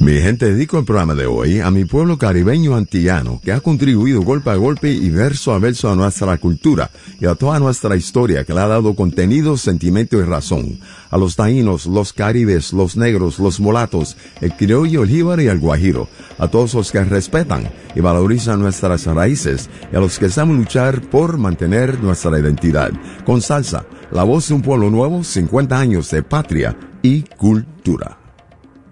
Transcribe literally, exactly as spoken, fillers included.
Mi gente, dedico el programa de hoy a mi pueblo caribeño antillano que ha contribuido golpe a golpe y verso a verso a nuestra cultura y a toda nuestra historia, que le ha dado contenido, sentimiento y razón. A los taínos, los caribes, los negros, los mulatos, el criollo, el jíbaro y el guajiro. A todos los que respetan y valorizan nuestras raíces y a los que saben luchar por mantener nuestra identidad. Con Salsa, la voz de un pueblo nuevo, cincuenta años de patria y cultura.